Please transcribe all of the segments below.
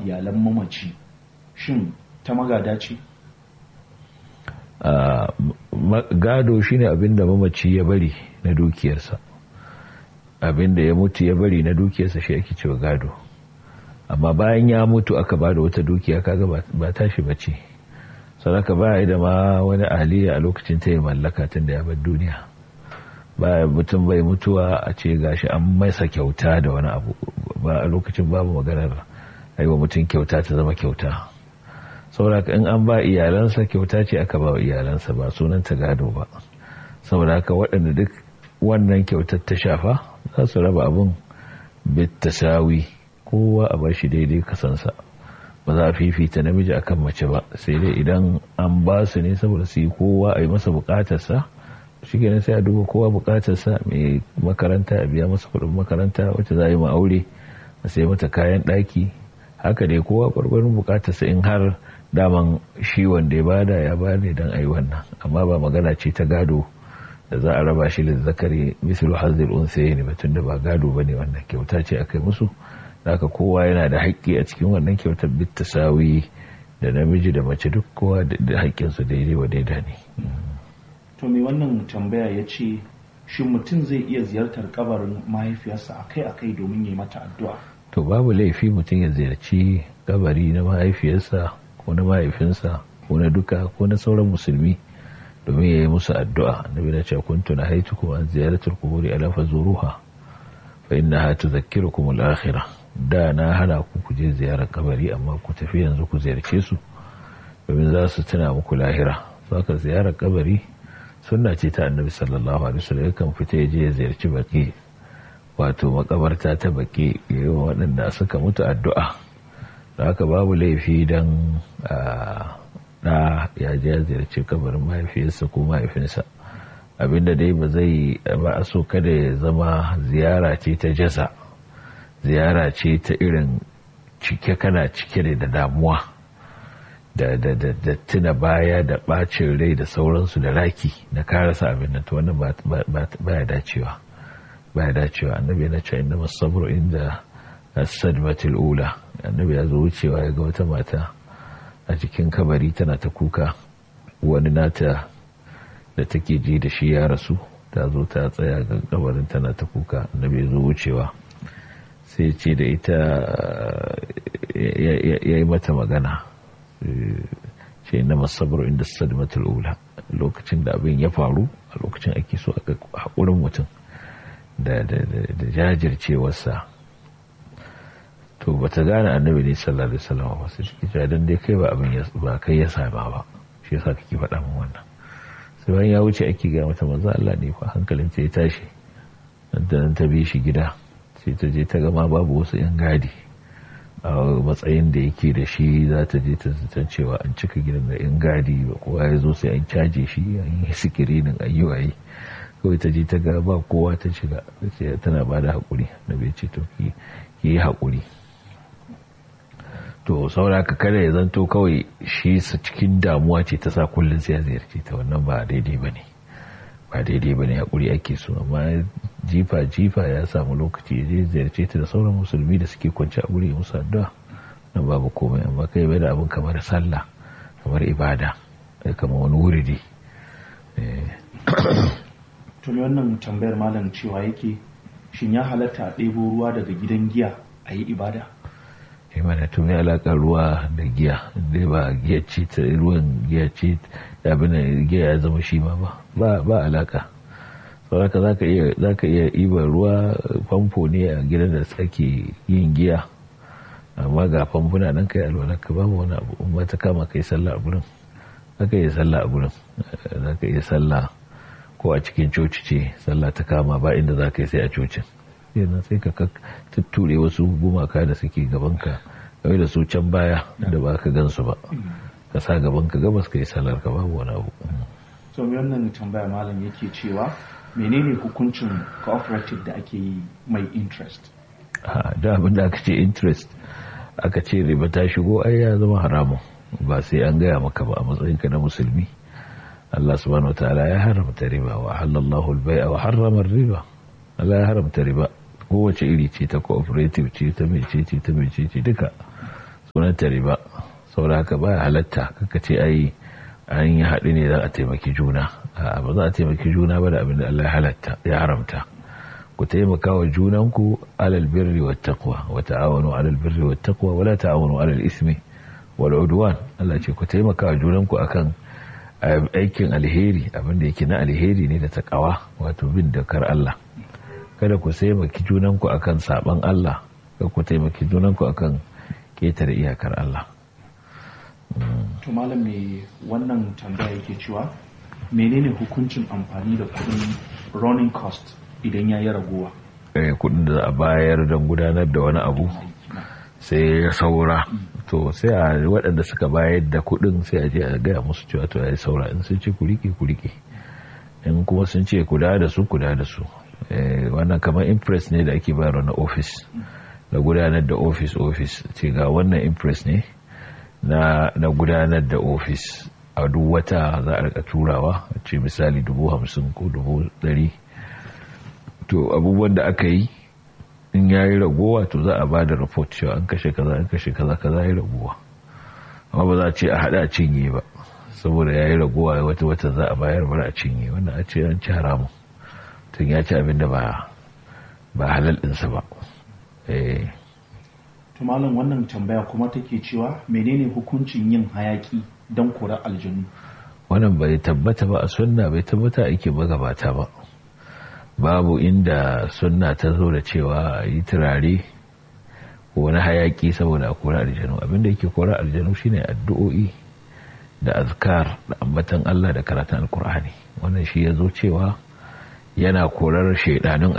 iyalan mamaci shin ta magada ce? Gado shine abinda mamaci ya bari na dukiyarsa, abinda ya mutu ya bari na dukiyarsa shi ake cewa gado. Amma bayan ya mutu aka bada wata dukiya kaga ba tashi bace, saraka ba da ma wani ahliya a lokacin ta yi mallaka tun da ya bar duniya. Ba mutum bai mutuwa a ce gashi an masa kyauta da wani abu, ba a lokacin babu maganar aiwa mutum kyauta ta zama kyauta. Saboda in an ba iyalansa kyauta ce aka ba iyalansa, ba sunan ta gado ba. Saboda haka waɗanda duk wannan kyautar ta shafa za su raba abun bitasawi, kowa a bashi daidai kasansa. Ba za a fifita namiji akan mace ba, sai dai idan an ba su ne saboda su yi kowa a yi masa bukatarsa, shi kenan sai a duba kowa bukatarsa. Mai makaranta a biya masa kudin makaranta, wacce za a yi ma aure a sai mata kayan ɗaki, haka dai kowa gwargwarin bukatarsa, in har daman shi wanda ya bada ya bada don a yi wannan. Amma ba magana ce ta gado da za a raba shi da zakari mislu hazzil unsayin, batun da ba gado bane wannan, kyauta ce akai musu. Haka kowa yana da haƙƙi a cikin wannan kyautar bitasawi, da namiji da mace duk kowa da haƙƙinsu daidai wa daida ne. To mai wannan tambaya ya ce shin mutum zai iya ziyartar kabarin mahaifiyarsa akai-akai domin yi mata addu'a? To babu laifi mutum ya ziyarci kabari na mahaifiyarsa ko na mahaifinsa ko na duka ko na sauran musulmi domin ya yi musu addu'a. Annabi na ce kuntu nahaitukum an ziyaratul quburi ala fazuruha fa innaha tudhakkirukum al-akhirah. Da na hana ku je ziyarar kabari, amma ku tafi yanzu ku ziyarce su domin za su tuna muku lahira. Saka ziyarar kabari sunna ce ta Annabi sallallahu alaihi wasallam, yakan fita ya je ya ziyarci baki, wato makabarta ta baki, yayin waɗanda suka mutu addu'a. Da haka babu laifi dan da ya je ya ziyarci kabarin mahaifiyarsa ko mahaifinsa. Abinda dai ba a so kada ya zama ziyara ce ta jaza, ziyara ce ta irin cike kana cike da damuwa da tuna baya da bacin rai da sauransu da raki na karasa abin nan. To wannan baya dacewa. Annabi yana cewa inna as-sabru inda as-sadmatil ula. Annabi ya zo wucewa ya ga wata mata a cikin kabari tana ta kuka, wani nata da take ji da shi ya rasu, ta zo ta tsaya ga kabarin tana ta kuka. Annabi ya zo wucewa sai ce da ita, ya yi mata magana, ce na masabar inda sadmatul ula. Lokacin da abin ya faru, a lokacin ake so aka haƙurin mutum da jajircewarsa. To ba ta gane Annabi ne sallallahu alaihi wasallam ba, sai take cewa dan dai kai ba kai ya saba ba, shi yasa kake faɗa min wannan. Sai bayan ya wuce ake ga mata manzo Allah ne fa, hankalin ta ya tashi, dan ta bi shi gida. Sai ta je ta gama babu wasu 'yan gadi a matsayin da yake da shi, za ta je ta zaton cewa an cika gidan da 'yan gadi, ba kowa ya zo sai an caje shi, an yi sikirinin ayyuwayi. Kawai ta je ta ga ba kowa, ta shiga, sai tana ba da haƙuri. Na bai ce to ki yi haƙuri. To sauraka kada ya zanto kawai shi su cikin damuwa ce ta sa kullum sai ya ziyarci ta, wannan ba daidai ba ne. Haƙuri ake so. Amma jifa ya samu lokaci ya je ziyarce ta da sauran musulmi da suke kwanci a guri musu addu'a, nan babu komai. Amma kai bai da abin kamar sallah, kamar ibada, kamar wani wuridi. Tuni wannan tambayar malam cewa yake shin ya halatta a ɗebo ruwa daga gidan giya a yi ibada? Mana tuni alaƙar ruwa da giya, dai ba giya ce ta ruwan giya ce abin giya ya zama shi ma ba alaƙa. Sauraka za ka iya ibar ruwa, famfo ne a gidan da ake yin giya, amma ga famfuna nan kai alwala ka ba wani abu. In ba ta kama kai sallah a gurin, za ka iya sallah a gurin. Za ka iya sallah ko a cikin coci ce sallah ta kama, ba inda za ka yi sai a cocin. Yana sai ka tutture wasu gumaka da suke gabanka, kawai da su can baya da ba ka gansu ba, ka sa gabanka gabas ka yi salar ka babu wani abu. So wannan tambaya malam yake cewa menene hukuncin cooperative da ake yi mai interest? Da abin da aka ce interest, aka ce riba ta shigo, ai ya zama haramun, ba sai an gaya maka ba a matsayinka na musulmi. Allah subhanahu wa ta'ala ya haramta riba, wa halallahu al-bai'a wa harrama riba. Allah ya haramta riba, kowace iri ce, ta cooperative ce, ta mece ce duka. sunanta riba. Saboda haka baya halatta kaka ce ai an yi haɗu ne za a taimaki juna. Ba za a taimaki juna ba da abin da Allah ya halatta ya haramta. Ku taimaka wa junanku alal birri wat taqwa wa ta'awanu alal birri wat taqwa wa la ta'awanu alal ismi wal udwan. Allah ce ku taimaka wa junanku akan aikin alheri, abin da yake na alheri ne da taqwa, wato bin dokar Allah. Kada ku taimaki junanku akan saban Allah, kada ku taimaki junanku akan ketare iyakar Allah. To malam, me wannan tambaya yake cewa menene hukuncin amfani da kudin running cost idan ya yi raguwa? Kudin da za a bayar don gudanar da wani abu sai ya saura, to sai a waɗanda suka bayar da kudin sai a je a gaya musu cewa to ya yi saura. In sun ce ku rike, in kuma sun ce ku da su. Wannan kamar impress ne da ake bayarwa na office, da gudanar da office ce ga wannan impress ne na gudanar da office a duk wata za a rika turawa, a ce misali 50,000 ko 100,000. to abubuwan da aka yi in yayi ragowa to za a bada report cewa an kashe kaza yayi ragowa, amma ba za a ce a hada cinye ba saboda yayi ragowa wata za a bayar bara a cinye. Wannan a ce an ci haramun, tun ya ci abin da ba halal ɗinsa ba. To malam, wannan tambaya kuma take cewa menene hukuncin yin hayaki don korar aljanu? Wannan bai tabbata ba a sunna, bai tabbata ake magabata ba. Babu inda sunna ta zo da cewa yi turare ko wani hayaki saboda a kora aljanu. Abinda yake kora aljanu shine addu'o'i da azkar da ambatan Allah da karatun alkur'ani. Wannan shi ya zo cewa yana korar shaidanun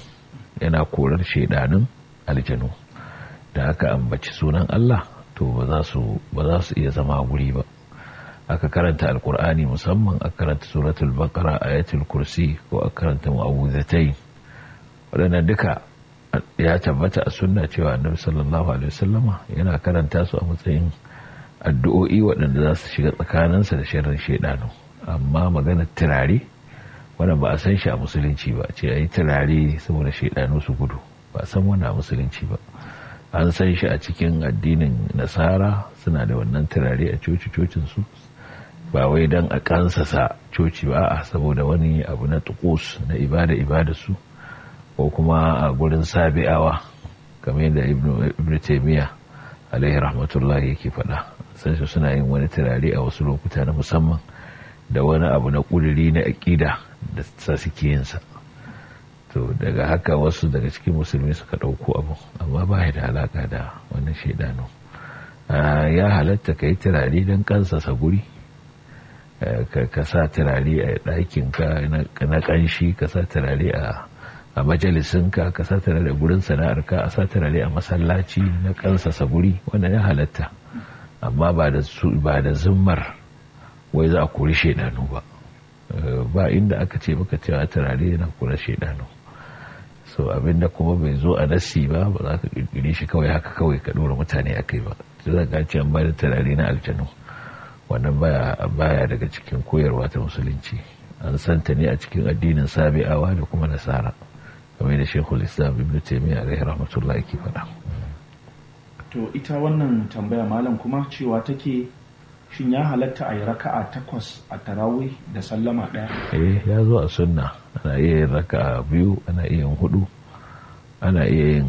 aljanu, da aka ambaci sunan Allah to ba za su iya zama guri ba. Aka karanta alkur'ani, musamman aka karanta suratul baqara, ayatul kursi, ko aka karanta mu'awwidhatayn. Wadannan duka ya tabbata a sunna cewa annabi sallallahu alaihi wasallama yana karanta su a matsayin addu'o'i waɗanda za su shiga tsakaninsa da sharrin shaidanu. Amma maganar turare wannan ba a san shi a musulunci ba, ce ayi turare saboda shaidanu su gudu, ba a san wannan a musulunci ba. An san shi a cikin addinin nasara, suna da wannan turare a cocin su, ba wai dan a kansasa coci ba, a saboda wani abu na tuqus na ibada su, ko kuma a gurin sabi'awa kamar yadda ibnu taymiya alaihi rahmatullahi yake faɗa. San shi suna yin wani turare a wasu lokuta na musamman da wani abu na ƙuduri na aƙida da sa suke yin sa. To daga haka wasu daga cikin musulmi suka ɗauko abu, amma ba ya da alaƙa da wannan shaidanu. Ya halatta ka yi turare don kansasa guri, ka sa turare a ɗakinka na ƙanshi, ka sa turare a majalisinka, ka sa turare a gurin sana'arka, a sa turare a masallaci na kansasa guri, wannan ya halatta. Amma ba da zimmar wai za a kori shaidanu ba. Ba inda aka ce maka cewa turare yana kora shaidanu. So abinda kuma bai zo a nasi ba za ka kirkire shi kawai haka kawai ka dora mutane akai ba. Sai ka ce an bada turare na aljanu, wannan baya daga cikin koyarwa ta musulunci. An santa ne a cikin addinin sabi'awa da kuma nasara, kamar da Sheikhul Islam Ibn Taymiyyah alaihi rahmatullahi yake faɗa. To ita wannan tambaya malam kuma cewa take, shin ya halatta a yi raka'a 8 a tarawih da sallama 1? Ya zo a sunna, ana iya yin raka'a 2, ana iya yin 4, ana iya yin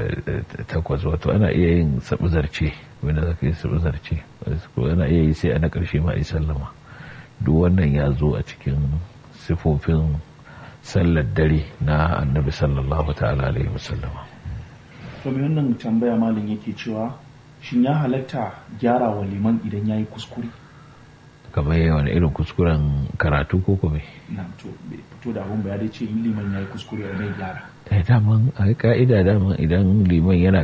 8, wato ana iya yin sabuzarce, wanda zaka yi sabuzarce, ko ana iya yi sai ana karshe ma yi sallama. Duk wannan ya zo a cikin sifofin sallar dare na annabi sallallahu ta'ala alaihi wasallama. To me wannan tambaya malam yake cewa, shin ya halatta gyara wa liman idan ya yi kuskure? Kamar yawan irin kuskuren karatu ko kome? Na fito da abin bayani ce in liman ya yi kuskure a mai gyara. Daman a ka'ida daman idan liman yana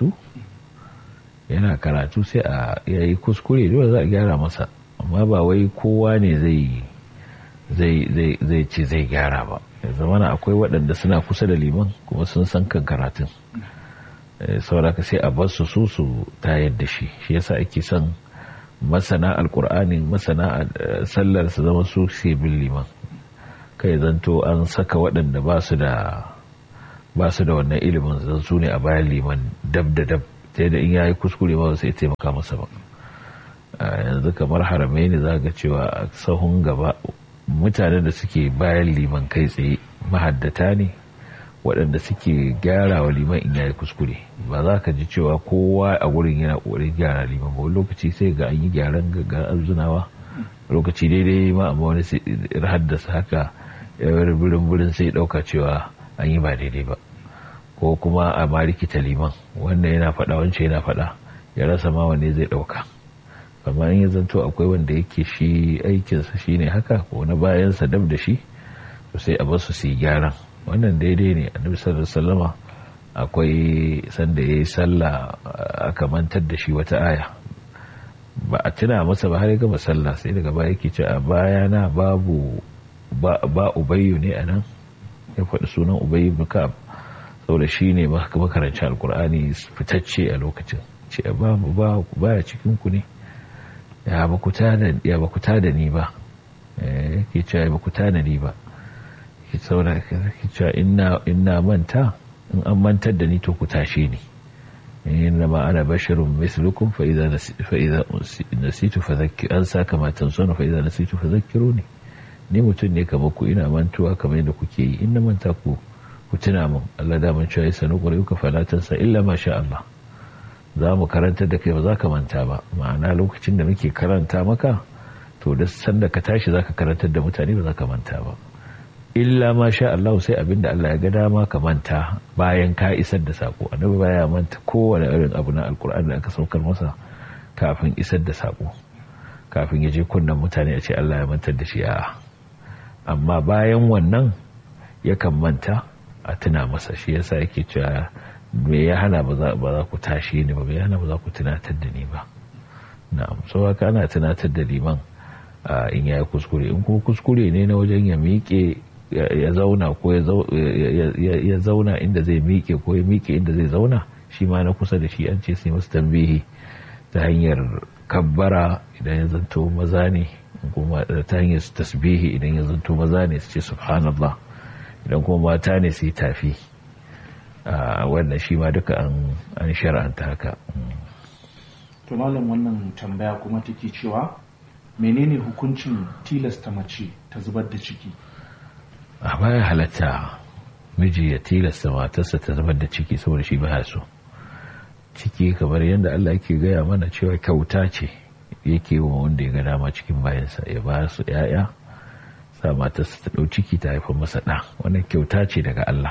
karatu sai a yayi kuskure dole za a gyara masa, amma ba wai kowa ne zai ce zai gyara ba. Zamana akwai waɗanda suna kusa da liman kuma sun san kan karatun, sauraka sai a bar su tayar da shi. Shi yasa ake son masana alkur'ani, masana sallar su zama su bin liman, kai zanto an saka waɗanda ba su da wannan ilimin zan su ne a bayan liman dab ta da in yayi kuskure ba sai taimaka masa ba. Yanzu kamar haramai ne za ga cewa a sahun gaba mutanen da suke bayan liman kai tsaye mahaddata ne waɗanda suke gyara wa liman in yayi kuskure. Ba za ka ji cewa kowa a gurin yana ƙoƙarin gyara liman ba. Lokaci sai ga an yi gyaran ga arzunawa lokaci daidai ma, amma wani sai haddasa haka yawar birin sai ɗauka cewa an yi ba daidai ba, ko kuma a ma rikita liman, wannan yana faɗa wancan yana faɗa, ya rasa ma wanne zai ɗauka. amma in ya zanto akwai wanda yake shi aikinsa shine haka ko na bayansa dab da shi, to sai a basu su yi gyaran. Wannan daidai ne. Annabi sallallahu alaihi wasallama akwai sanda yayi sallah aka mantar da shi wata aya, ba a tuna masa ba har ya gama sallah, sai daga baya yake cewa a bayana babu ba Ubayyu ne anan, ya faɗi sunan Ubayyu ibn Ka'ab saboda shine makarancin alkur'ani fitacce a lokacin. Ce ba ya cikin ku ne, ya ba ku tada ni ba, yake cewa ba ku tada ni ba, ke saboda ke cewa inna manta, in an mantar da ni to ku tashe ni. inna ma ana basharun mislukum fa idza nasitu fadhakkir, an saka ma tansuna fa idza nasitu fadhakkiruni. ni mutum ne kamar ku, ina mantuwa kamar yadda kuke yi, in na manta ku tuna min. Allah da mun cewa sanu qur'uka fala tansa illa ma sha Allah. za mu karanta da kai ba za ka manta ba, ma'ana lokacin da muke karanta maka to da sanda ka tashi za ka karantar da mutane ba za ka manta ba, illa ma sha Allah, sai abinda Allah ya ga dama ka manta bayan ka isar da sako. Annabi baya manta kowane irin abu na alkur'ani da aka saukar masa kafin isar da sako, kafin ya je kunnan mutane a ce Allah ya mantar da shi. Amma bayan wannan yakan manta a tuna masa. shi yasa yake cewa me ya hana ba za ku tashi ni ba, me ya hana ba za ku tunatar da ni ba. na'am, so haka ana tunatar da liman in yayi kuskure. In kuma kuskure ne na wajen ya miƙe ya zauna, ko ya zauna inda zai miƙe, ko ya miƙe inda zai zauna, shi ma na kusa da shi an ce sai masu tambihi ta hanyar kabbara idan ya zanto maza ne, kuma ta hanyar tasbihi idan ya zanto maza ne su ce subhanallah, idan kuma mata ne su yi tafi. wannan shi ma duka an shar'anta haka. To malam, wannan tambaya kuma take cewa menene hukuncin tilasta mace ta zubar da ciki? A baya halatta miji ya tilasta matarsa ta zubar da ciki saboda shi ba so. Ciki kamar yadda Allah yake gaya mana cewa kyauta ce yake wa wanda ya ga dama cikin bayansa, ya ba su ‘ya'ya, sa matarsa ta ɗau ciki ta haifar masa ɗa. Wannan kyauta ce daga Allah.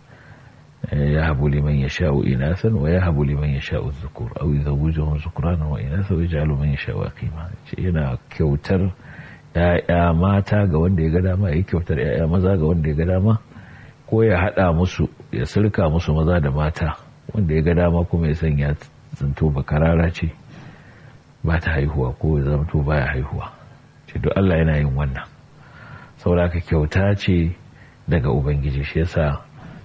ya habu liman yasha'u inasan wa ya habu liman yasha'u dhukur aw yuzawwijuhum dhukranan wa inasa wa yaj'alu man yasha'u aqima. Yana kyautar ‘ya'ya mata ga wanda ya ga dama, ya kyautar ‘ya'ya maza ga wanda ya ga dama, ko ya haɗa musu, ya sirka musu maza da mata, wanda ya ga dama kuma ya sanya zanto bakarara ce ba ta haihuwa, ko ya zanto baya haihuwa. Ce duk Allah yana yin wannan, saboda ka kyauta ce daga Ubangiji. Shi yasa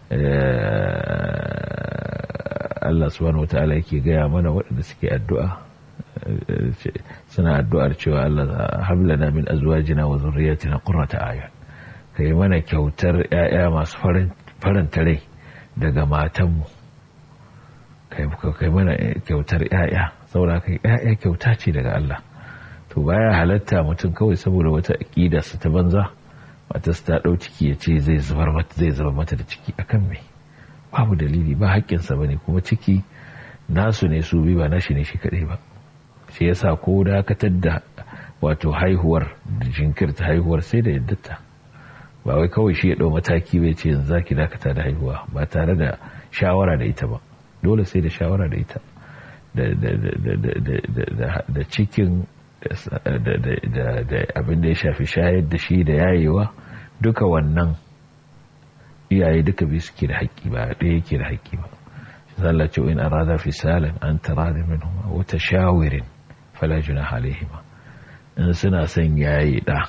Allah subhanahu wataala yake gaya mana waɗanda suke addu'a, suna addu'ar cewa Allah hablana min azwajina wa zurriyyatina qurrata a'yun, kai mana kyautar ƴaƴa masu faranta rai daga matanmu, kai mana kyautar ƴaƴa. saboda kai ƴaƴa kyauta ce daga Allah. To baya halatta mutum kawai saboda wata aqida su ta banza wata ta dau ciki ya ce zai zubar mata da ciki akan me? Babu dalili, ba haƙƙinsa bane, kuma ciki nasu ne su bi, ba nashi ne shi kadai ba. Shi yasa ko dakatar da wato haihuwar da jinkirta haihuwar sai da yaddata, ba wai kawai shi ya dau mataki bai ce yanzu zaki dakata da haihuwa ba tare da shawara da ita ba. Dole sai da shawara da ita, da cikin da abin da ya shafi shayar da shi da yayewa, duka wannan iyaye duka bai suke da haƙƙi, ba ɗaya yake da haƙƙi ba. Allah ce in arada fisalan an tarada minhum wa tashawirin fala junaha alaihima. In suna son yayi da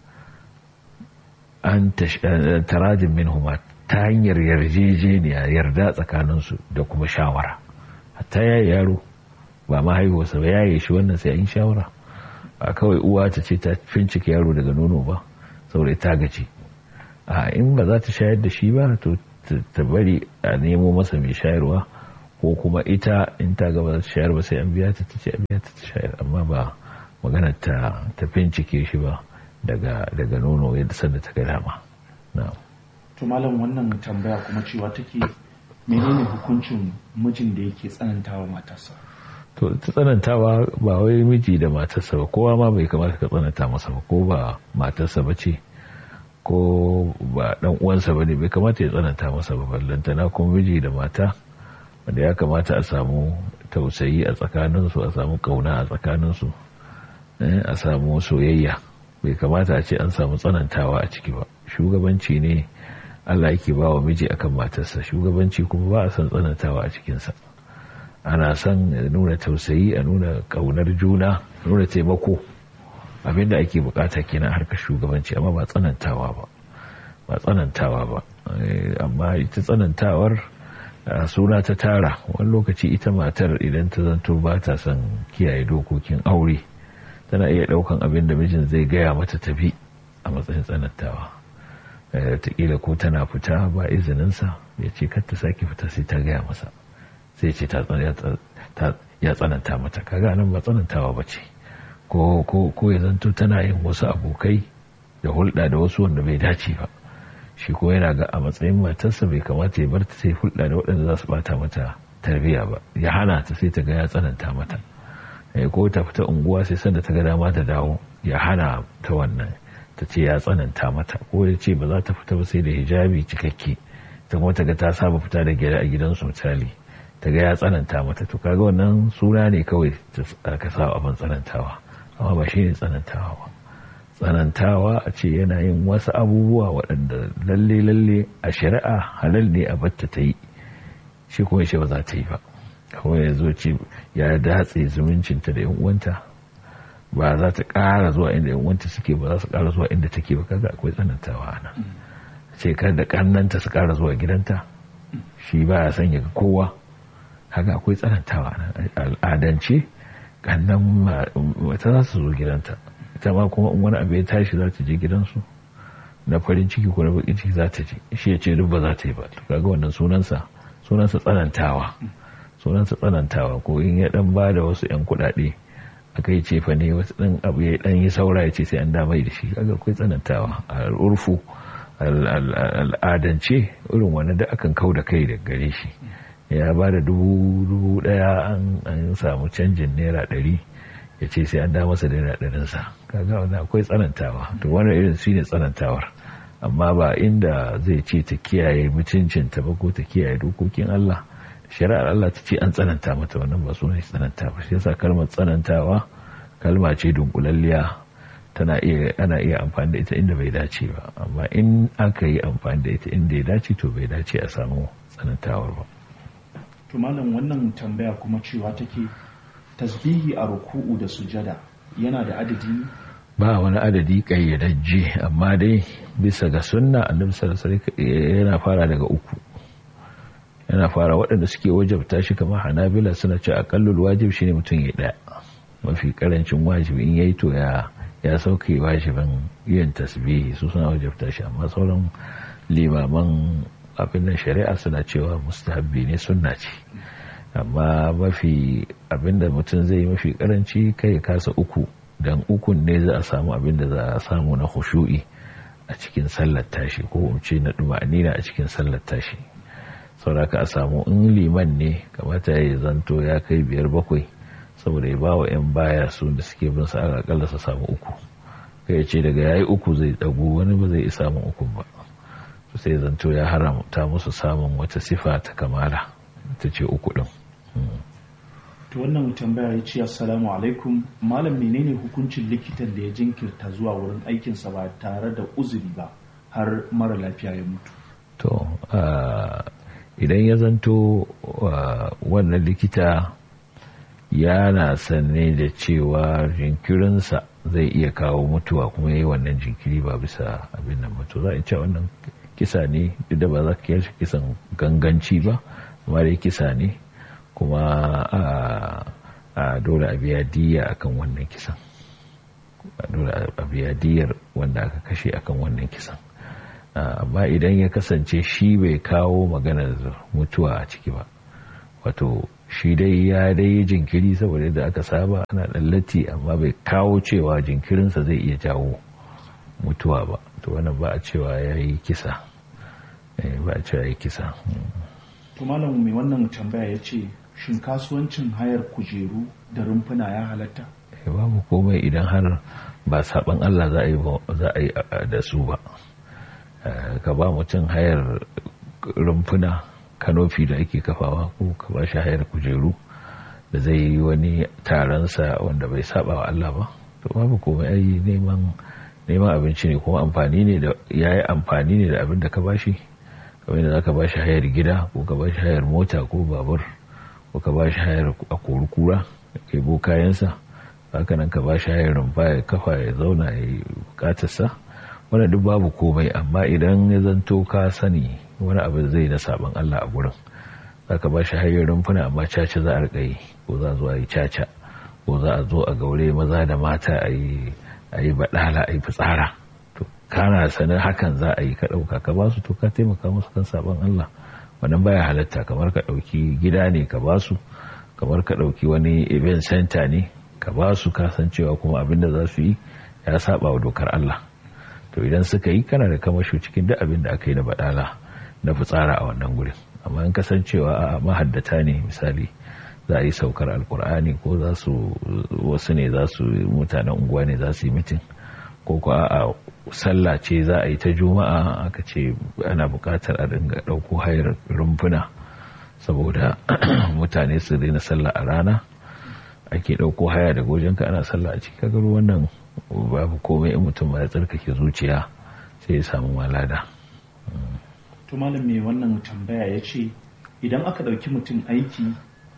an taradin minhum ta hanyar yarjejeniya, yarda tsakaninsu da kuma shawara. Hatta yayi yaro ba ma haihuwarsa ba, yayi shi wannan sai an shawara. Ba kawai uwa ta ce ta fincike yaro daga nono ba saboda ta gaji. In ba za ta shayar da shi ba, to ta bari a nemo masa mai shayarwa, ko kuma ita in ta gaba ta shayar ba sai an biya ta ce an biya ta shayar, amma ba magana ta bincike shi ba daga nono yadda sanda ta ga dama. To malam, wannan tambaya kuma cewa take menene hukuncin mijin da yake tsanantawa matarsa? To ta tsanantawa ba wai miji da matarsa ba, kowa ma bai kamata ka tsananta masa ba, ko ba matarsa ba ce ko ba dan uwansa bane bai kamata ya tsananta masa ba, ballantana kuma miji da mata wanda ya kamata a samu tausayi a tsakaninsu, a samu kauna a tsakaninsu, a samu soyayya. Bai kamata a ce an samu tsanantawa a ciki ba. Shugabanci ne Allah yake ba wa miji akan matarsa, shugabanci kuma ba a san tsanantawa a cikinsa. Ana son nuna tausayi, a nuna kaunar juna, nuna taimako, abinda ake bukata kenan harkar shugabanci, amma ba tsanantawa ba. Amma ita tsanantawar suna ta tara. Wani lokaci ita matar idan ta zanto ba ta son kiyaye dokokin aure, tana iya daukan abin da mijin zai gaya mata tafi a matsayin tsanantawa. Taƙila ko tana fita ba izininsa ya ce kar ta sake fita sai ta gaya masa, sai ce ya tsananta mata. Kaga nan ba tsanantawa ba ce. Ko ya zanto tana yin wasu abokai da hulɗa da wasu wanda bai dace ba, shi ko yana ga a matsayin matarsa bai kamata ya bar ta sai hulɗa da waɗanda za su bata mata tarbiyya ba, ya hana ta sai ta ga ya tsananta mata. Ko ta fita unguwa sai sanda ta ga dama ta dawo, ya hana ta wannan, ta ce ya tsananta mata. Ko ya ce ba za ta fita ba sai da hijabi cikakke, ta kuma ta ga ta saba fita da gida a gidansu misali, ta ga ya tsananta mata. To kaga wannan suna ne kawai ka sa abin tsanantawa, amma ba shi ne tsanantawa ba. Tsanantawa a ce yana yin wasu abubuwa waɗanda lalle a shari'a halal ne a batta ta yi, shi kuma shi ba za ta yi ba. Kawai ya zo ce ya datse zumuncinta da 'yan uwanta, ba za ta ƙara zuwa inda 'yan uwanta suke, ba za su ƙara zuwa inda take ba. Kaga akwai tsanantawa ana ce kar da ƙannanta su ƙara zuwa gidanta, shi ba ya sanya ga kowa. Kaga akwai tsanantawa ana. Al'adance ƙannan mata za su zo gidanta, ita ma kuma in wani abu ya tashi za ta je gidansu na farin ciki ko na bakin ciki za ta je, shi ya ce duk ba za ta yi ba. Kaga wannan sunansa tsanantawa. Ko in ya dan ba da wasu 'yan kuɗaɗe aka yi cefa ne, wasu ɗan abu ya dan yi saura ya ce sai an damai da shi, kaga akwai tsanantawa. A urfu al'adance irin wani da akan kau da kai da gare shi. Ya ba da dubu ɗaya an samu canjin naira 100 ya ce sai an da masa naira 100 kaga wannan akwai tsanantawa. To wannan irin shi ne tsanantawar, amma ba inda zai ce ta kiyaye mutuncinta ba ko ta kiyaye dokokin Allah. Shari'ar Allah ta ce an tsananta mata, wannan ba sunan tsananta ba. Shi yasa kalmar tsanantawa kalma ce dunkulalliya, ana iya amfani da ita inda bai dace ba, amma in aka yi amfani da ita inda ya dace to bai dace a samu tsanantawar ba. To malam, wannan tambaya kuma cewa take tasbihi a ruku'u da sujada yana da adadi? Ba wani adadi kayyadajje, amma dai bisa ga sunna annabi sallallahu alaihi wasallam yana fara daga 3. Yana fara, waɗanda suke wajabta shi kamar Hanabila suna ce aqallul wajib shine mutum ya ɗaya, mafi karancin wajibi in yayi to ya sauke wajibin yin tasbihi, su suna wajabta shi. Amma sauran limaman abin da shari'a suna cewa mustahabbi ne, sunna ce. Amma mafi abinda mutum zai yi mafi karanci kai ya kasa 3, dan 3 ne za a samu abinda za a samu na khushu'i a cikin sallar tashi, ko umce na dumanina a cikin sallar tashi. Sauraka a samu, in liman ne kamata ya zanto ya kai 5-7, saboda ya bawa 'yan baya su da suke bin sa akalla su samu 3. kai ce daga yayi 3 zai dago, wani ba zai isa mun 3 ba, sai zanto ya haramta musu samun wata sifa ta kamala, ta ce 3 din. To wannan tambaya ya ce assalamu alaikum malam, menene hukuncin likitan da ya jinkirta zuwa wurin aikinsa ba tare da uzuri ba har mara lafiya ya mutu? To idan ya zanto wannan likita yana sanne da cewa jinkirinsa zai iya kawo mutuwa, kuma yayi wannan jinkiri ba bisa abin nan mutu, za a ce wannan kisa ne, duk da ba za ka kiyar shi kisan ganganci ba, amma dai kisa ne, kuma a dole a biya diya akan wannan kisan, dole a biya diyar wanda aka kashe akan wannan kisan. Amma idan ya kasance shi bai kawo maganar mutuwa a ciki ba, wato shi dai ya dai jinkiri saboda yadda aka saba ana dan latti, amma bai kawo cewa jinkirinsa zai iya jawo mutuwa ba, to wannan ba a cewa yayi kisa, ba a cewa yayi kisa. To malam mai wannan tambaya yace shin kasuwancin hayar kujeru da rumfuna ya halatta? Babu komai idan har ba saban Allah za a yi da su ba. Ka ba mutum hayar rumfuna, kanofi da ake kafawa, ko ka ba shi hayar kujeru da zai yi wani taronsa wanda bai saba wa Allah ba, to babu komai. Ai neman abinci ne, kuma amfani ne da yayi amfani ne da abin da ka bashi, kamar yadda zaka bashi hayar gida, ko ka bashi hayar mota ko babur, ko ka bashi hayar akurkura kai bo kayansa, haka nan ka bashi hayar rumfa ya kafa ya zauna ya yi bukatarsa, wannan duk babu komai. Amma idan ya zanto ka sani wani abu zai na saban Allah a gurin, zaka bashi hayar rumfuna amma caca za a rika yi, ko za a zo a yi caca, ko za a zo a gaure maza da mata a yi badala, a yi fitsara, to kana sanin hakan za a yi, ka dauka ka basu, to ka taimaka musu kan saban Allah. Wannan baya halatta. Kamar ka dauki gida ne ka basu, kamar ka dauki wani event center ne ka basu, ka san cewa kuma abin da za su yi ya saba wa dokar Allah, to idan suka yi kana da kamasho cikin duk abin da aka yi na badala na fitsara a wannan gurin. Amma in kasancewa a mahaddata ne, misali za a yi saukar alkur'ani, ko za su wasu ne za su mutanen unguwa ne za su yi mitin, ko ko a sallah ce za a yi ta juma'a, aka ce ana buƙatar a dinga ɗauko hayar rumfuna saboda mutane su daina sallah a rana, ake ɗauko haya daga wajenka ana sallah a cikin kagar wannan babu komai. In mutum ya tsarkake zuciya sai ya samu malada. To malam mai wannan tambaya ya ce idan aka ɗauki mutum aiki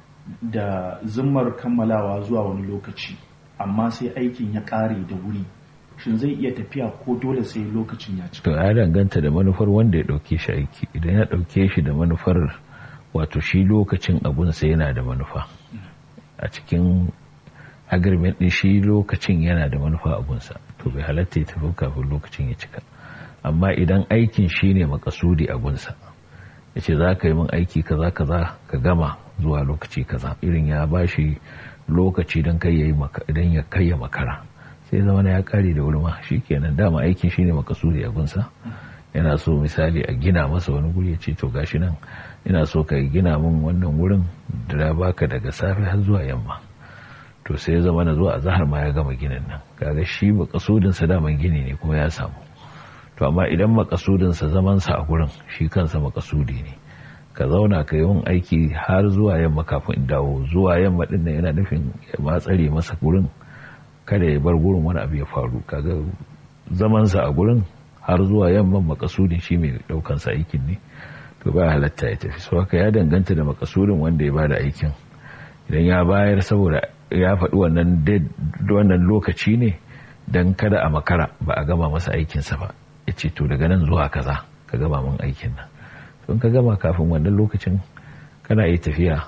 da zimmar kammalawa zuwa wani lokaci, amma sai aikin ya ƙare da wuri, shin zai iya tafiya ko dole sai lokacin ya cika? To ya danganta da manufar wanda ya ɗauke shi aiki. Idan ya ɗauke shi da manufar, wato shi lokacin abunsa yana da manufa a cikin agreement din, shi lokacin yana da manufa abunsa, to bai halatta ya tafi kafin lokacin ya cika. Amma idan aikin shi ne makasudi abunsa, ya ce za ka yi min aiki kaza kaza ka gama zuwa lokaci kaza, irin ya bashi lokaci don ya kai ya makara, sai zama ya kare da wuri ma, shi kenan dama aikin shi ne makasudi abunsa. Yana so misali a gina masa wani guri, ya ce to gashi nan ina so ka gina min wannan wurin da baka daga safe har zuwa yamma, to sai ya zama na zuwa a zahar ma ya gama ginin nan, kaga shi makasudinsa daman gini ne kuma ya samu. To amma idan makasudinsa zamansa a gurin, shi kansa makasudi ne, ka zauna ka yi wani aiki har zuwa yamma kafin in dawo. Zuwa yamma din nan yana nufin ma tsare masa gurin, kada ya bar gurin wani abu ya faru. Kaga zamansa a gurin har zuwa yamman makasudin shi mai daukansa aikin ne, to ba halatta ya tafi. So haka ya danganta da makasudin wanda ya bada aikin. Idan ya bayar saboda ya faɗi wannan lokaci ne don kada a makara ba a gama masa aikinsa ba, ya ce to daga nan zuwa kaza ka gama min aikin nan, to ka gama kafin wannan lokacin kana yi tafiya,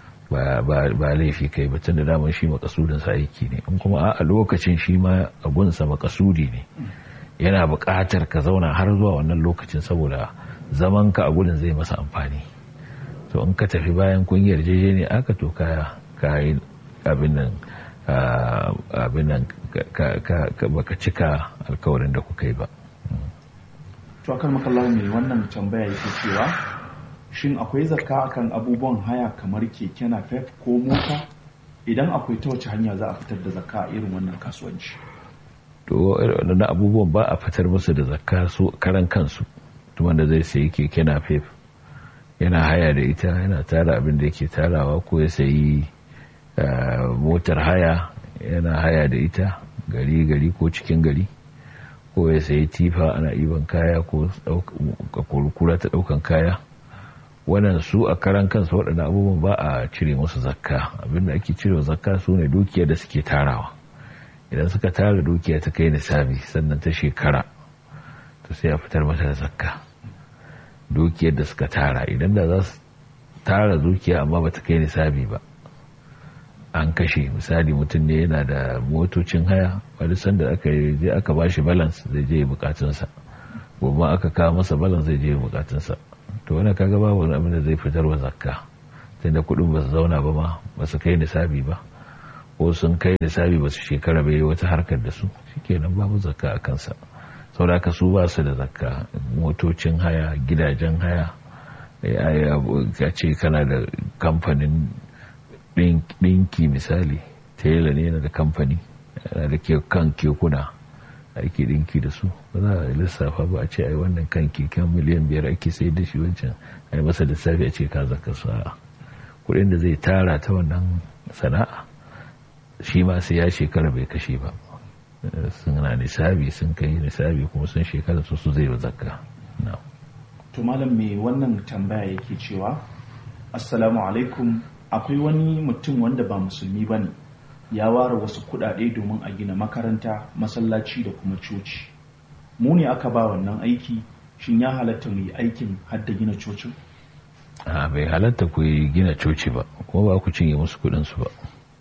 ba laifi kai ba, tunda daman shi makasudinsa aiki ne. In kuma a lokacin shi ma abunsa makasudi ne, yana buƙatar ka zauna har zuwa wannan lokacin saboda zaman ka a gudun zai masa amfani, to in ka tafi bayan kun yarjeje ne aka, to ka yi abin nan baka cika alkawarin da kuka yi ba. To akan makallahu mai wannan tambaya yake cewa shin akwai zakka akan abubuwan haya kamar keke napep ko mota? Idan akwai, ta wace hanya za a fitar da zakka a irin wannan kasuwanci? To wannan abubuwan ba a fitar musu da zakka su karan kansu. Wanda zai sayi keke napep yana haya da ita, yana tara abin da yake tarawa, ko ya sayi motar haya yana haya da ita gari ko cikin gari, ko ya sayi tifa ana iban kaya, ko kurkura ta daukan kaya, wannan su a karan kansu waɗannan abubuwan ba a cire musu zakka. Abinda ake cire zakka su ne dukiyar da suke tarawa. Idan suka tara dukiya ta kai nisabi sannan ta shekara, to sai a fitar mata da zakka. Dukiyar da suka tara, idan da za su tara dukiya amma ba ta kai nisabi ba, an kashe, misali mutum ne yana da motocin haya, wani sanda aka je aka bashi balance zai je bukatunsa, gobe aka kawo masa balance zai je bukatunsa, to wani kaga babu wani abin da zai fitar wa zakka, tunda kuɗin ba su zauna ba ma ba su kai nisabi ba, ko sun kai nisabi ba su shekara bai wata harkar da su, shikenan babu zakka a kansa. saboda ka su ba su da zakka. Motocin haya, gidajen haya, ka ce kana da kamfanin ɗinki misali, tela ne yana da kamfani, yana da kan kekuna ake ɗinki da su, ba za a lissafa ba a ce ai wannan kan keken miliyan 5 ake sai da shi, wancan ai masa lissafi a ce ka zaka su. kuɗin da zai tara ta wannan sana'a shi ma sai ya shekara bai kashe ba, suna nisabi, sun kai nisabi kuma sun shekara su zai yi zakka. to malam mai wannan tambaya yake cewa assalamu alaikum, akwai wani mutum wanda ba musulmi ba ne ya ware wasu kudade domin a gina makaranta, masallaci da kuma coci. mu ne aka ba wannan aiki, shin ya halatta mu yi aikin hadda gina cocin? Bai halatta ku yi gina coci ba, kuma ba ku cinye musu kudinsu ba.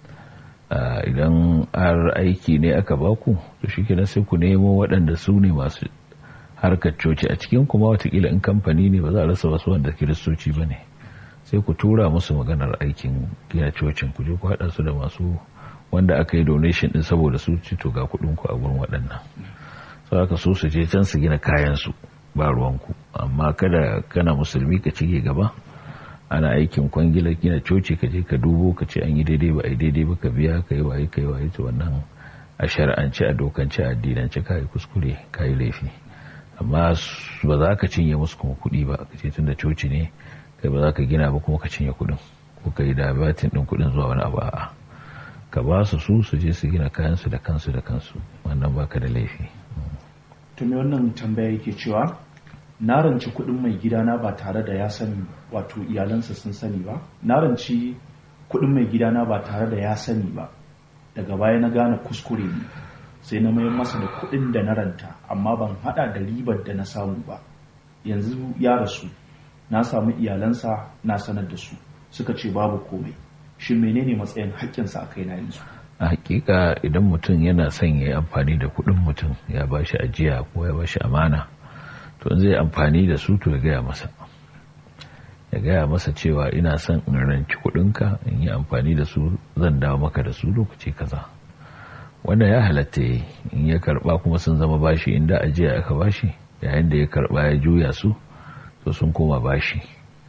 Idan har aiki ne aka ba ku, to shi kenan sai ku nemo waɗanda su ne masu harkar coci a cikin kuma watakila in kamfani ne ba za a rasa wasu wanda kiristoci ba ne, sai ku tura musu maganar aikin gina cocin, ku je ku haɗa su da masu wanda aka yi donation din saboda su ci to ga kuɗinku a gurin waɗannan, sau aka so su je can su gina kayansu ba ruwanku. Amma kada kana musulmi ka cige gaba, ana aikin kwangilar gina coci ka je ka dubo ka ce an yi daidai ba a yi daidai ba, ka biya ka yi waye to wannan a shari'ance, a dokance, a addinance ka yi kuskure, ka yi laifi. Amma ba za ka cinye musu kuma kuɗi ba, ka ce tun da coci ne kai ba za ka gina ba kuma ka cinye kuɗin, ko ka yi dabatin ɗin kuɗin zuwa wani abu. A'a, ka ba su je su gina kayansu da kansu, wannan baka da laifi. to me wannan tambaya yake cewa na ranci kuɗin mai gidana ba tare da ya sani, wato iyalansa sun sani ba. Na ranci kuɗin mai gidana ba tare da ya sani ba, daga baya na gane kuskure ne, sai na mayar masa da kuɗin da na ranta, amma ban hada da ribar da na samu ba. Yanzu ya rasu, na samu iyalansa na sanar da su, suka ce babu komai. Shin menene matsayin haƙƙinsa a kaina yanzu? A hakika idan mutum yana son ya yi amfani da kuɗin mutum, ya ba shi ajiya ko ya ba shi amana, to zai amfani da su to ya gaya masa cewa ina son in ranci kuɗinka, in yi amfani da su, zan dawo maka da su lokaci kaza. Wannan ya halatta yi, in ya karba kuma sun zama bashi, inda ajiya aka bashi, yayin da ya karba ya juya su to sun koma bashi.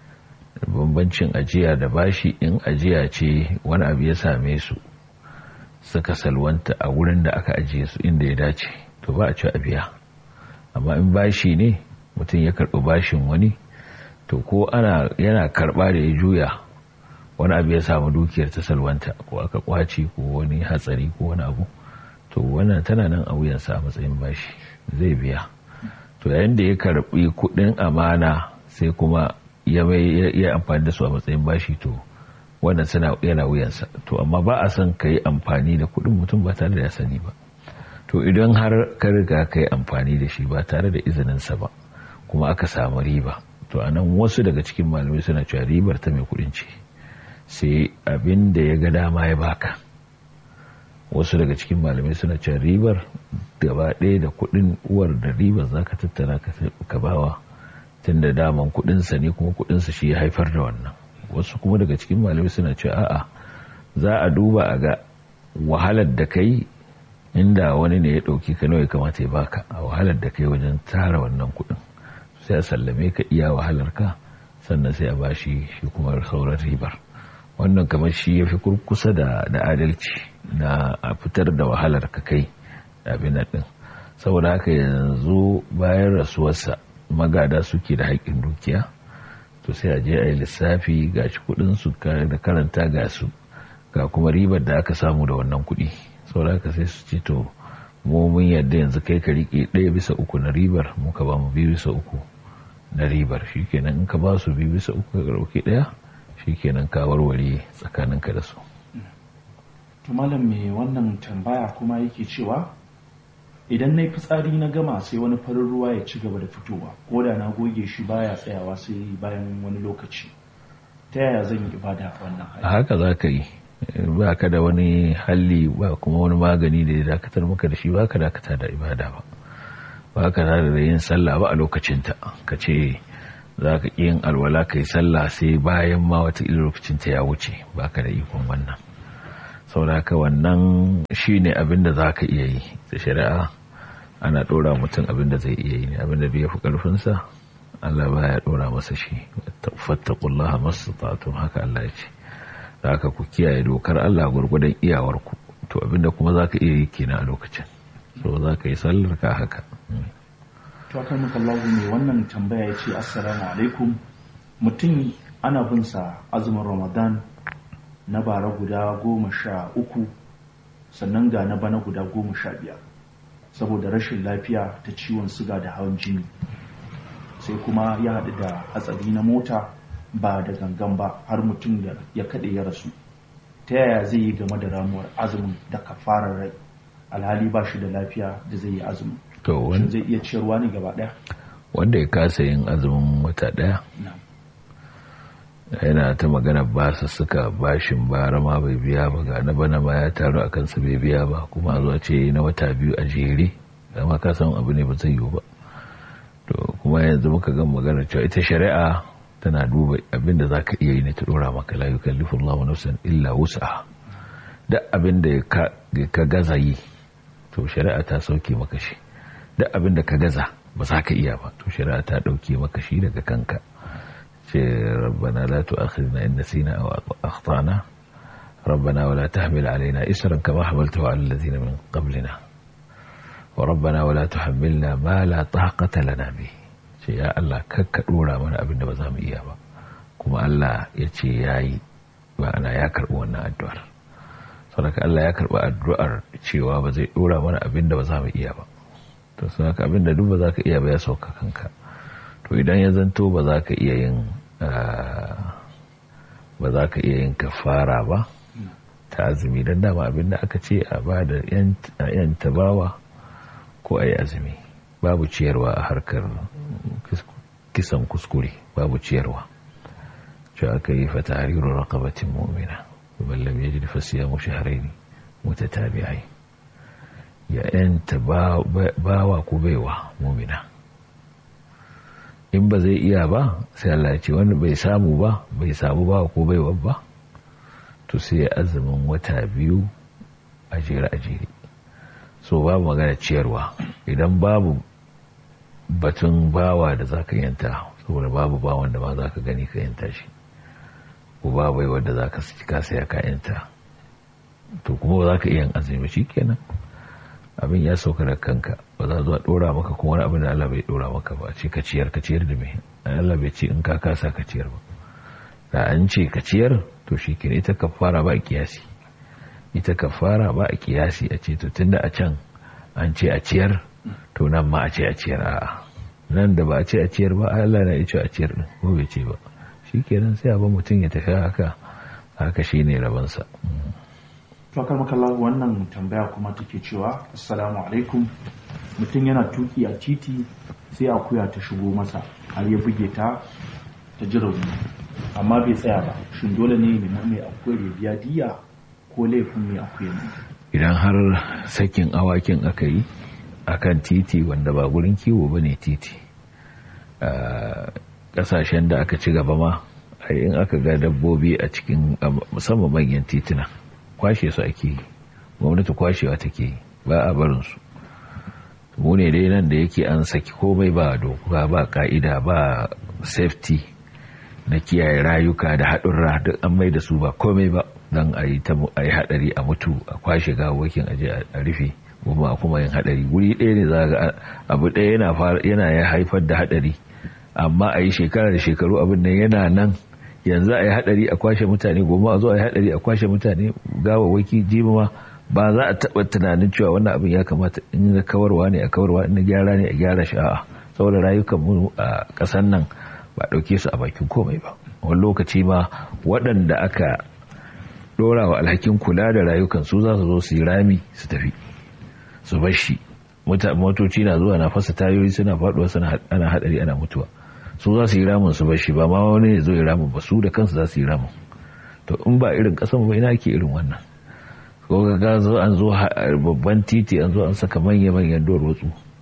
Bambancin ajiya da bashi, in ajiya ce wani abu ya same su suka salwanta a wurin da aka ajiye su inda ya dace, to ba a ci a biya. Amma in bashi ne, mutum ya karɓi bashin wani, to ko yana karɓa da ya juya wani abu ya samu dukiyar ta salwanta, ko aka kwace ko wani hatsari ko wani abu, to wannan tana nan a wuyansa a matsayin bashi, zai biya. To yayin da ya karɓi kuɗin amana sai kuma ya amfani da su a matsayin bashi, to wannan yana wuyansa. To amma ba a son ka yi amfani da kuɗin mutum ba tare da ya sani ba. To idan har ka riga ka yi amfani da shi ba tare da izininsa ba, kuma aka samu riba, to anan wasu daga cikin malamai suna cewa ribar ta mai kuɗin ce, sai abin da ya ga dama ya baka. Wasu daga cikin malamai suna cewa ribar gaba ɗaya da kuɗin uwar da ribar za ka tattara ka bawa, tun da daman kuɗinsa ne kuma kuɗinsa shi ya haifar da wannan. Wasu kuma daga cikin malamai suna cewa a'a, za a duba a ga wahalar da kai, inda wani ne ya ɗauki ka nawa ya kamata ya baka a wahalar da kai wajen tara wannan kuɗin, sai a sallame ka iya wahalar ka, sannan sai a bashi shi kuma sauran ribar. Wannan kamar shi ya fi kurkusa da adalci na a fitar da wahalar ka kai abin nan. Saboda haka yanzu bayan rasuwarsa magada suke da haƙƙin dukiya, to sai a je a yi lissafi ga shi kuɗin su da karanta ga su, ga kuma ribar da aka samu da wannan kuɗi. Saboda haka sai su ce to mu mun yadda yanzu kai ka riƙe 1/3 na ribar, muka ba mu 2/3 na ribar. Shikenan in ka ba su 2/3 ka ɗauki 1, shikenan ka warware tsakaninka da su. To malam me wannan tambaya kuma yake cewa idan na yi fitsari na gama sai wani farin ruwa ya ci gaba da fitowa, ko da na goge shi baya tsayawa sai bayan wani lokaci, ta yaya zan yi ibada a wannan hali? Haka za ka yi, ba ka da wani halli ba kuma wani magani da ya dakatar maka da shi, ba ka dakata da ibada ba ka da yin sallah ba a lokacinta. Ka ce za ka ƙi yin alwala kai sallah sai bayan ma wata lokacin ta ya wuce baka da ikon wannan. Saboda haka wannan shine abin da za ka iya yi. Da shari'a ana ɗora mutum abin da zai iya yi ne, abin da bai fi ƙarfinsa Allah baya ɗora masa shi. Fattaqullaha mastata'tum, haka Allah ya ce. Da haka ku kiyaye dokar Allah gurgudan iyawarku. To abinda kuma za ka iya yi kenan a lokacin, so za ka yi sallar ka haka. To akan makallahu ne wannan tambaya ya ce assalamu alaikum, mutum ana bin sa azumin Ramadan na bara guda 13 sannan ga na bana guda 15 saboda rashin lafiya ta ciwon suga da hawan jini, sai kuma ya haɗu da hatsari na mota ba da gangan ba har mutum da ya kaɗe ya rasu. Ta yaya zai yi game da ramuwar azumin da kafarar rai alhali ba shi da lafiya da zai yi azumin? Shin zai iya ciyarwa ne gaba ɗaya? Wanda ya kasa yin azumin wata ɗaya yana ta magana ba su suka bashin bara ma bai biya ba, ga na bana ma ya taru a kansa bai biya ba, kuma a zuwa ce na wata 2 a jere, dama ka san abu ne ba zai yiwu ba. To kuma yanzu muka gan magana cewa ita shari'a tana duba abinda za ka iya yi ne ta dora maka, la yukallifu Allahu nafsan illa wus'aha. Duk abinda ka gaza yi to shari'a ta sauke maka shi, duk abinda ka gaza ba za ka iya ba to shari'a ta dauke maka shi daga kanka. ce rabbana la tu'akhidna in nasina aw akhtana rabbana wa la tahmil alaina isran kama hamaltahu ala alladhina min qablina wa rabbana wa la tuhammilna ma la taqata lana bihi. ya Allah kakka dora mana abin da ba za mu iya ba, kuma Allah ya ce yayi, ma'ana ya karbi wannan addu'ar. saboda Allah ya karbi addu'ar cewa ba zai dora mana abin da ba za mu iya ba. To saboda abin da duk ba za ka iya ba ya sauka kanka. To idan ya zanto ba za ka iya yin kafara ba ta azumi, dan dama abin da aka ce a ba da yan tabawa ko ayi azumi, babu ciyarwa a harkar kisan kuskure, babu ciyarwa. cewa aka yi fatahriru raqabatin mu'mina wa man lam yajid fa siyamu shahrayn mutatabi'ain, ya yanta bawa ko baiwa mu'mina. In ba zai iya ba sai Allah ya ce wanda bai samu bawa ko baiwa ba to sai ya azumin wata 2 a jere. So babu magana ciyarwa idan babu batun bawa da zaka yanta, saboda babu bawan da ma zaka gani ka yanta shi, ko babu wanda zaka ka saya ka yanta, to kuma zaka iya yin azumi shikenan, abin ya sauka da kanka. Ba za zuwa dora maka kuma wani abin da Allah bai dora maka ba, ce ka ciyar da me? Allah bai ce in ka kasa ka ciyar ba. Da an ce ka ciyar to shikenan. Ita kafara ba kiyasi, a ce to tunda a can an ce a ciyar to nan ma a ce a ciyar. A'a, nan da ba a ce a ciyar ba Allah na ce a ciyar din, ko bai ce ba, shikenan sai abin mutum ya tafi haka shine rabansa. Fakar makallahu wannan tambaya kuma take cewa assalamu alaikum, mutum yana tuki a titi sai akuya ta shigo masa har ya buge ta ji rauni, amma bai tsaya ba, shin dole ne mai akuyar ya biya diya ko laifin mai akuyar ne? Idan har sakin awakin aka yi akan titi wanda ba gurin kiwo bane titi, kasashen da aka ci gaba ma in aka ga dabbobi a cikin musamman manyan tituna kwashe su ake, gwamnati kwashewa take, ba a barin su. Mu ne dai nan da yake an saki komai ba doka, ba ka'ida, ba safety na kiyaye rayuka da haɗurra, duk an mai da su ba komai ba, don a yi haɗari a mutu, a kwashe gawakin aje a rufe, kuma yin haɗari. Guri ɗaya ne za ga abu ɗaya yana ya haifar da haɗari, amma a yi shekara da shekaru abin nan yana nan. Yanzu a yi haɗari a kwashe mutane, goma a zo a yi haɗari a kwashe mutane, gawawaki jima ba za a taɓa tunanin cewa wannan abin ya kamata in na kawarwa ne a kawarwa, in na gyara ne a gyara shi. A'a, saboda rayukan mu a ƙasar nan ba ɗauke su a bakin komai ba. Wani lokaci ma waɗanda aka ɗora wa alhakin kula da rayukan su za su zo su yi rami su tafi su bar shi. Motoci na zuwa na fasa tayoyi, suna faɗuwa, ana haɗari, ana mutuwa. Su za su yi ramin su bar shi, ba ma wani ya zo ya ramin ba, su da kansu za su yi ramin. To in ba irin ƙasar ba ina ke irin wannan? Ko ga zo an zo babban titi an zo an saka manya-manyan duwatsu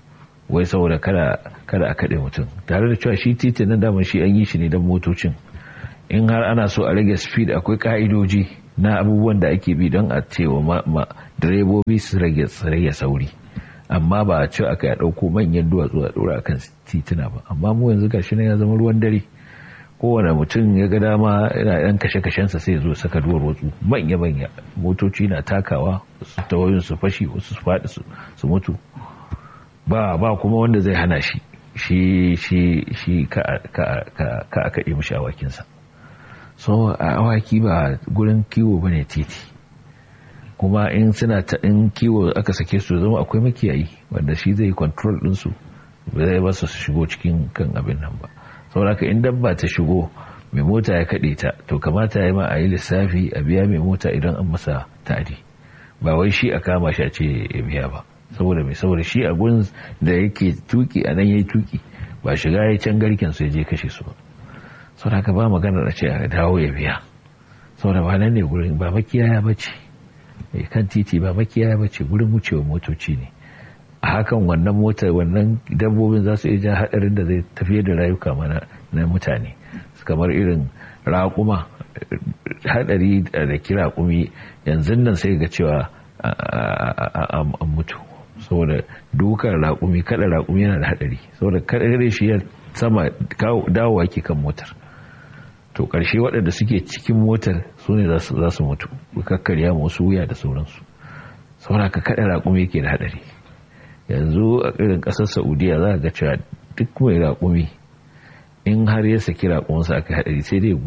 wai saboda kada a kaɗe mutum, tare da cewa shi titin nan daman shi an yi shi ne don motocin. In har ana so a rage speed akwai ka'idoji na abubuwan da ake bi don a cewa direbobi su rage sauri, amma ba a ce aka ya ɗauko manyan duwatsu a ɗora akan tituna ba. Amma mu yanzu gashi nan ya zama ruwan dare, kowane mutum ya ga dama yana ɗan kashe-kashensa sai zo saka duwar watsu manya-manya, motoci na takawa, su tawayin su fashi, wasu su faɗi su mutu, ba kuma wanda zai hana shi ka a kaɗe mashi awakinsa. So a awaki ba gurin kiwo bane titi, kuma in kiwo aka sake su zama akwai makiyayi wanda shi zai control ɗinsu, ba zai ba su shigo cikin kan abin nan ba. saboda in dabba ta shigo mai mota ya kaɗe ta, to kamata ya yi ma a yi lissafi a biya mai mota idan an masa ta'adi, ba wai shi a kama shi a ce ya biya ba. saboda shi a gun da yake tuki a nan ya yi tuki, ba shiga ya can garken su ya je kashe su ba. saboda ka ba magana da ce a dawo ya biya, saboda ba nan ne gurin, ba makiyaya bace kan titi, ba makiyaya bace, gurin wucewa motoci ne. a hakan wannan motar, wannan dabbobin za su iya hadarin da zai tafiye da rayuka na mutane, kamar irin raƙuma. hadari da kira raƙumi yanzu nan sai ga cewa an mutu saboda dukan raƙumi, kada raƙumi yana da hadari, saboda kada shi ya sama dawowa ke kan motar, to ƙarshe waɗanda suke cikin motar su ne za su mutu, kakkarya masu wuya da sauransu. saboda ka kada raƙumi yake da hadari. yanzu a irin ƙasar Saudiya za ga cewa duk mai raƙumi in har ya saki raƙuminsa aka hadari sai dai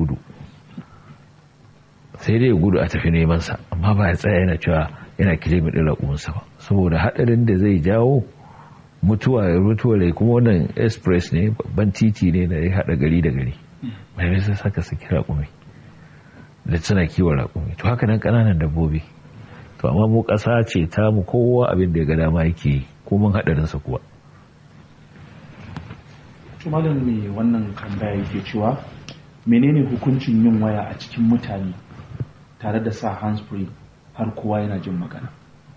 ya gudu a tafi neman sa, amma ba ya tsaya yana cewa yana kilimi din raƙuminsa ba, saboda hadarin da zai jawo mutuwa rai. kuma wannan express ne, babban titi ne da ya hada gari da gari, mai sai saka saki raƙumi da suna kiwon raƙumi. to haka nan ƙananan dabbobi, to amma mu ƙasa ce ta mu kowa abin da ya ga dama yake yi, ko mun hadarinsa kuwa. malam mai wannan tambaya yake cewa menene hukuncin yin waya a cikin mutane tare da sa hands-free har kowa yana jin magana?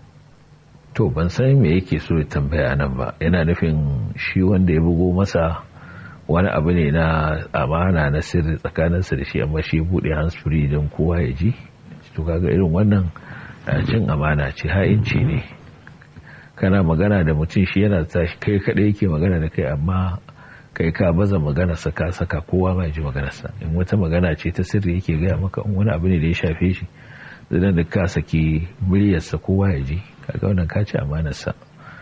To ban san me yake so ya tambaya nan ba, yana nufin shi wanda ya bugo masa wani abu ne na amana na sirri tsakaninsa da shi, amma shi bude hands-free don kowa ya ji. to kaga irin wannan cin amana ce, ha'inci ne. kana magana da mutum, shi yana tashi kai kadai yake magana da kai, amma kai ka baza magana saka kowa ma ji maganarsa. in wata magana ce ta sirri yake gaya maka, in wani abu ne da ya shafe shi, zai da ka saki muryarsa kowa ya ji, kaga wannan ka ci amanarsa.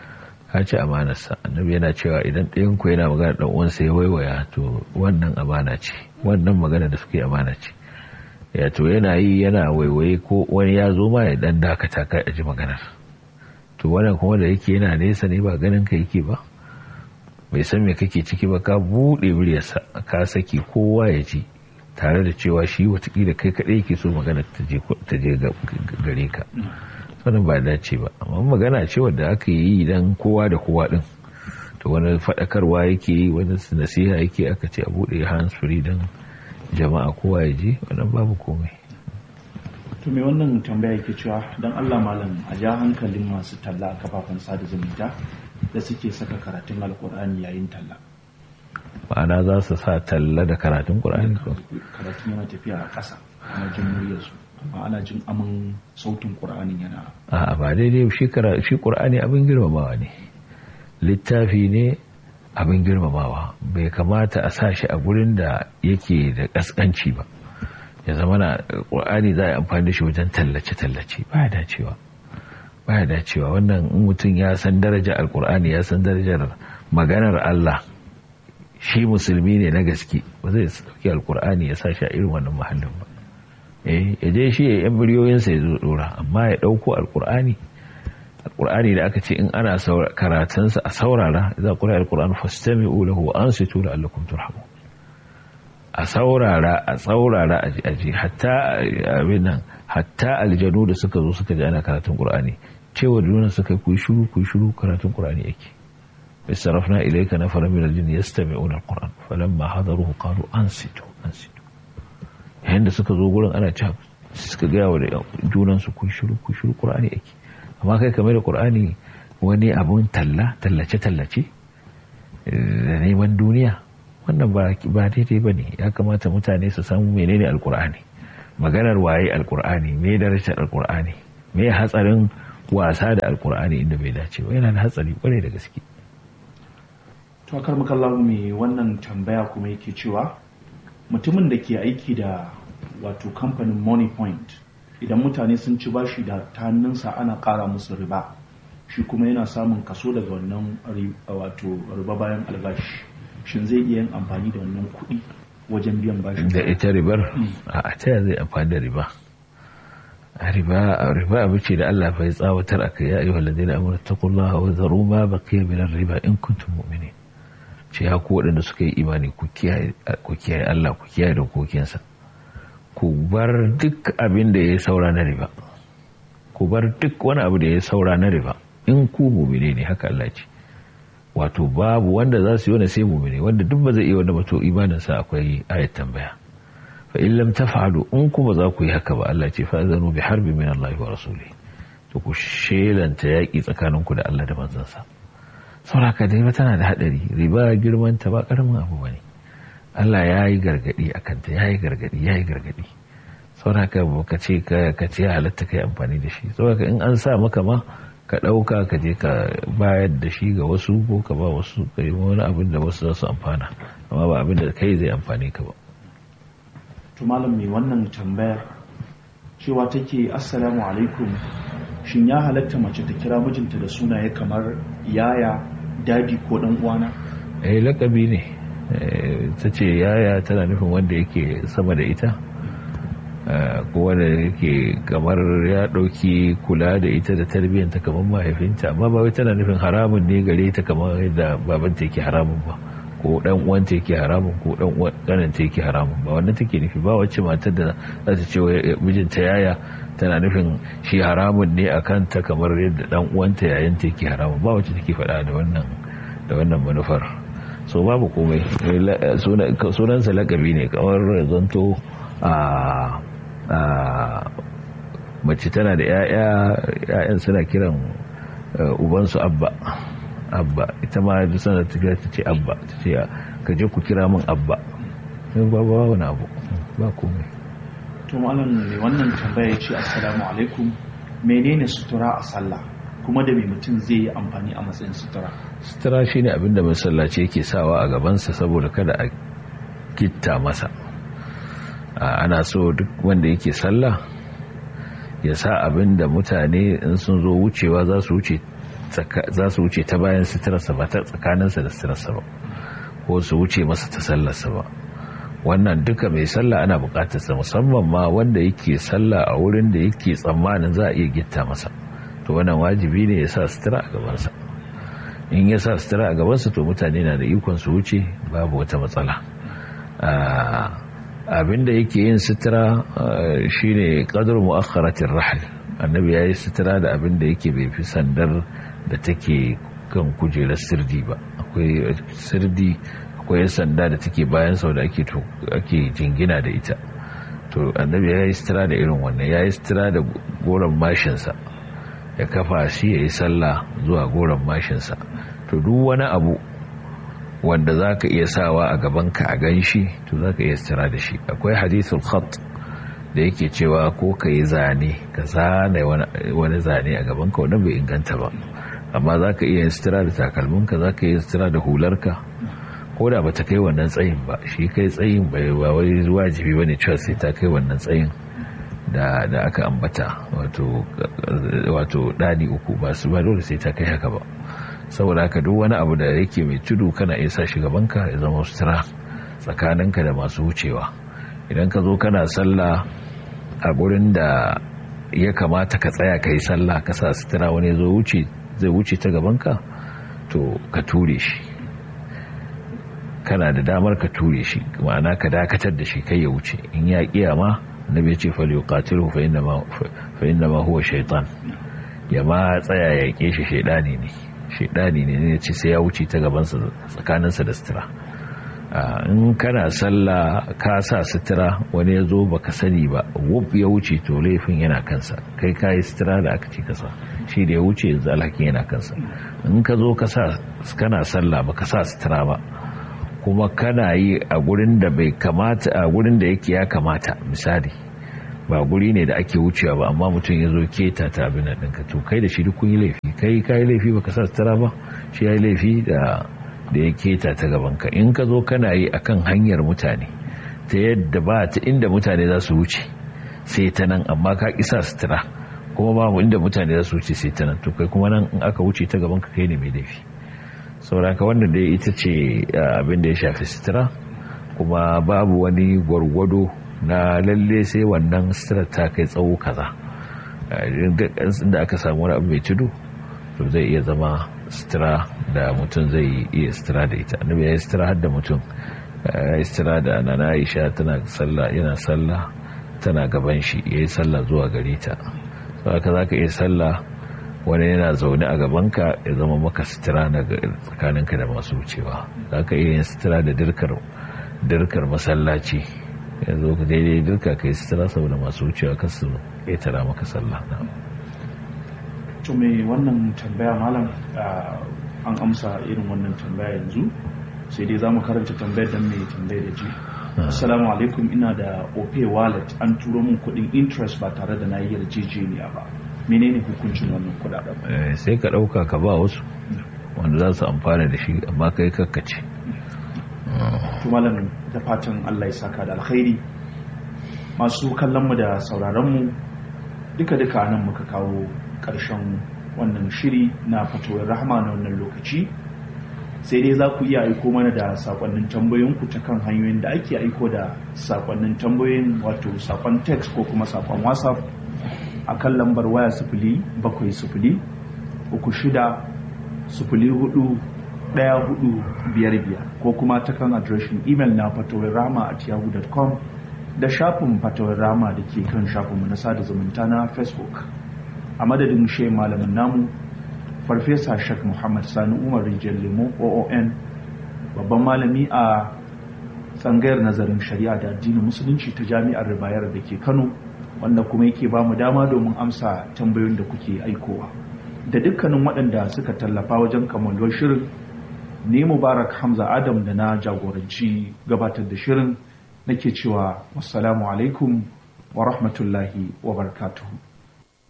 Annabi yana cewa idan ɗayan ku yana magana dan uwansa ya waiwaya, to wannan amana ce, wannan magana da suke amana ce. ya to yana waiwaye, ko wani ya zo ma ya dan dakata ka ji maganar. to wannan kuma da yake yana nesa ne, ba ganin ka yake ba, bai san me kake ciki ba, ka bude muryarsa ka saki kowa ya ji, tare da cewa shi watakila kai kadai yake so magana ta je gare ka. wannan ba dace ba. amma magana ce wanda aka yi dan kowa da kowa din, to wani fadakarwa yake yi, wani nasiha yake, aka ce a bude hands free dan jama'a kowa ya ji, wannan babu komai. to me wannan tambaya yake cewa dan Allah malam a ja hankalin masu talla a kafafen sada zumunta da suke saka karatun alkur'ani yayin talla. ma'ana za su sa talla da karatun Qur'ani ko karatun yana tafiya a ƙasa, ana jin muryarsu, amma ana jin amin sautin Qur'anin yana. a ba daidai. shi Qur'ani abin girmamawa ne, littafi ne abin girmamawa, bai kamata a sa shi a gurin da yake da kaskanci ba. ya zama na Qur'ani za a yi amfani da shi wajen tallace baya dacewa. wannan in mutum ya san darajar alkur'ani, ya san darajar maganar Allah, shi musulmi ne na gaske, ba zai sauki alkur'ani ya sa shi a irin wannan mahallin ba. ya je shi ya yan biliyoyinsa ya zo dora, amma ya dauko alkur'ani da aka ce in ana karatunsa a saurara, za ku rai alkur'ani fastami'u lahu wa ansitu la'allakum turhamun. a saurara a ji, hatta aljanu da suka zo suka ji ana karatun Qur'ani, cewa duna suka kuyi shiru karatun Qur'ani yake. bisarafna ilayka nafara min aljin yastami'una alquran falamma hadaruhu qalu ansitu. yayin da suka zo gurin ana cewa suka ga wa junan su kuyi shiru Qur'ani yake. amma kai kamar da Qur'ani wani abun tallace da neman duniya, wannan ba daidai ba ne. Ya kamata mutane su samu menene alkur'ani, maganar waye alkur'ani, me darajar alkur'ani, me hatsarin wasa da alkur'ani inda bai dace ba. Yana da hatsari kwarai da gaske. To akar makallahu mai wannan tambaya kuma yake cewa mutumin da ke aiki da wato kamfanin Money Point, idan mutane sun ci bashi da ta hannunsa ana ƙara musu riba, shi kuma yana samun kaso daga wannan wato riba bayan albashi, shin zai iya yin amfani da wannan kuɗi wajen biyan bashi? Da ita ribar a ta zai amfani da riba. riba abu ce da Allah bai tsawatar akai, ya ayyuhal ladina amanu taqullaha wa dharu ma baqiya min ar-riba in kuntum mu'minin. Ce ya ku waɗanda suka yi imani ku kiyaye Allah, ku kiyaye dokokinsa, ku bar duk abin da ya saura na riba, ku bar duk wani abu da ya saura na riba in ku mu'mine ne. Haka Allah ce. Wato babu wanda za su yi wani sai mu'mine, wanda duk ba zai iya wanda ba to imaninsa akwai ayat tambaya. fa in lam taf'alu, in kuma za ku yi haka ba, Allah ce fa azanu bi harbi min Allah wa rasulihi, to ku shelanta yaki tsakaninku da Allah da manzansa. sauraka da riba tana da hadari, riba girman ta ba karamin abu bane. Allah ya yi gargadi akan ta, ya yi gargadi. sauraka ka ce ya halatta kai amfani da shi. sauraka in an sa maka ma ka dauka ka je ka bayar da shi ga wasu, ko ka ba wasu, kai wani abin da wasu za su amfana, amma ba abin da kai zai amfane ka ba. To malam mai wannan tambayar cewa take assalamu alaikum, shin ya halatta mace ta kira mijinta da sunaye kamar yaya, dadi ko dan uwana? Lakabi ne. Ta ce yaya tana nufin wanda yake sama da ita, ko wanda yake kamar ya dauki kula da ita da tarbiyyanta kamar mahaifinta, amma ba wai tana nufin haramun ne gare ta kamar yadda babanta yake haramun ba, ko dan uwanta yake haramun, ko dan uwan kananta yake haramun ba. wannan take nufi. ba wacce matar da za ta ce mijinta yaya tana nufin shi haramun ne akan ta kamar yadda dan uwanta yayanta yake haramun. ba wacce take faɗa da wannan manufar. So babu komai. Sunansa lakabi ne, kamar zanto mace tana da ya'yan suna kiran ubansu abba, ita ma da sanar ta ce abba, ta ce ka je ku kira min abba. ba wani abu, ba komai. To malam ne wannan tambaya ce assalamu alaikum, menene sutura a sallah, kuma da mai mutum zai yi amfani a matsayin sutura? Sutura shine abin da masallaci yake sawa a gabansa saboda kada a gitta masa. Ana so duk wanda yake sallah ya sa abin da mutane in sun zo wucewa za su wuce ta bayan suturarsa, ba ta tsakaninsa da suturarsa ba, ko su wuce masa ta sallarsa ba. wannan duka mai sallah ana bukatarsa, musamman ma wanda yake sallah a wurin da yake tsammanin za a iya gitta masa, to wannan wajibi ne ya sa sutura a gabansa. in ya sa sutura a gabansa to mutane na da ikon su wuce babu wata matsala. abinda yake yin sutura shine qadar mu'akhkharatir rahl. annabi yayi sutura da abinda yake bai fi sandar da take kan kujerar sirdi ba. akwai sirdi, akwai sanda da take bayan sau da ake jingina da ita. to annabi yayi sutura da irin wannan, yayi sutura da goron mashinsa, ya kafa shi yayi sallah zuwa goron mashinsa. to duk wani abu wanda za ka iya sawa a gabanka a ganshi, to za ka iya sutura da shi. akwai hadithul khat da yake cewa ko ka yi zane, ka zane wani zane a gabanka, wannan bai inganta ba. amma za ka iya sutura da takalminka, za ka iya sutura da hularka, ko da ba ta kai wannan tsayin ba. shi kai tsayin bai ba wai wajibi ba ne cewa sai ta kai wannan tsayin da aka ambata, wato ɗani uku, ba su ba dole sai ta kai haka ba. saboda haka duk wani abu da yake mai tudu kana iya sa shi gabanka ya zama sutura tsakaninka da masu wucewa. idan ka zo kana sallah a gurin da ya kamata ka tsaya ka yi sallah, ka sa sutura, wani zai wuce ta gabanka, to ka ture shi. kana da damar ka ture shi, ma'ana ka dakatar da shi kai ya wuce. in ya kiyama annabi ya ce falyuqatilu fa inna ma huwa shaytan, ya ma tsaya ya yake shi shaydani ne ya ce sai ya wuce ta gabansa tsakaninsa da sutura. in kana sallah ka sa sutura wani ya zo baka sani ba wuf ya wuce to laifin yana kansa, kai ka yi sutura da aka ce kasa, shi da ya wuce yanzu alhakin yana kansa. in ka zo kana sallah baka sa sutura ba kuma kana yi a gurin da bai kamata, a gurin da yake ya kamata, misali ba guri ne da ake wucewa ba amma mutum ya zo keta ta abin da ɗinka, to kai da shi duk kun yi laifi, kai ka yi laifi baka sa sutura ba, shi ya yi laifi da ya keta ta gabanka. in ka zo kana yi akan hanyar mutane ta yadda ba ta inda mutane za su wuce sai ta nan, amma ka isa sutura kuma babu inda mutane za su wuce sai ta nan, to kai kuma nan in aka wuce ta gabanka kai ne mai laifi. sauraka wannan dai ita ce abin da ya shafi sutura, kuma babu wani gwargwado na lalle sai wannan sutura ta kai tsawo kaza. inda aka samu wani abu mai tudu to zai iya zama sutura da mutum zai iya sutura da ita. annabi ya yi sutura har da mutum, ya yi sutura da nana Aisha tana sallah, yana sallah tana gaban shi, ya yi sallah zuwa gare ta. saboda za ka iya sallah wani yana zaune a gabanka ya zama maka sutura na tsakaninka da masu wucewa. za ka iya yin sutura da dirkar masallaci, ya zo ka daidai dirka ka yi sutura saboda masu wucewa kasu ya tara maka sallah. to mai wannan tambaya malam an amsa irin wannan tambaya yanzu, sai dai za mu karanta tambayar don mai tambayar da ji. assalamu alaikum, ina da opay wallet an turo min kudin interest ba tare da na yi yarjejeniya ba, menene hukuncin wannan kudaden? sai ka dauka ka ba wasu wanda za su amfana da shi, amma kai kakkace. to malam da fatan Allah ya saka da alkhairi. masu kallon mu da sauraron mu duka nan muka kawo karshen wannan shiri na fatawar rahama na wannan lokaci, sai dai za ku iya aiko mana da sakonnin tambayoyinku ta kan hanyoyin da ake aiko da sakonnin tambayoyin, wato sakon text ko kuma sakon whatsapp a kan lambar waya 0706041455 ko kuma ta kan adireshin email na fatawarrahama@yahoo.com da shafin fatawar rahama da ke kan shafinmu na sada zumunta na Facebook. a madadin shehin malamin namu farfesa Sheikh Muhammad Sani Umar Rijal Lemo OON, babban malami a tsangayar nazarin shari'a da addinin musulunci ta jami'ar Ribayar da ke Kano, wanda kuma yake ba mu dama domin amsa tambayoyin da kuke aikowa, da dukkanin waɗanda suka tallafa wajen kammaluwar shirin. Ni Mubarak Hamza Adam da na jagoranci gabatar da shirin nake cewa wassalamu alaikum wa rahmatullahi wa barakatuhu.